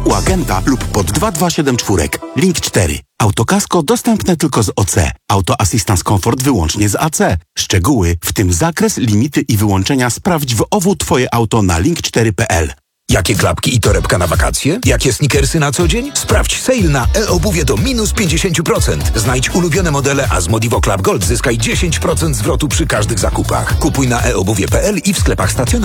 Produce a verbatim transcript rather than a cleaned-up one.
u agenta lub pod dwa dwa siedem cztery. Link cztery. Autokasko dostępne tylko z O C. Auto Assistance Comfort wyłącznie z A C. Szczegóły, w tym zakres, limity i wyłączenia sprawdź w O W Twoje auto na link cztery kropka p l. Jakie klapki i torebka na wakacje? Jakie sneakersy na co dzień? Sprawdź sale na e-obuwie do minus pięćdziesiąt procent. Znajdź ulubione modele, a z Modivo Club Gold zyskaj dziesięć procent zwrotu przy każdych zakupach. Kupuj na e obuwie kropka p l i w sklepach stacjonarnych.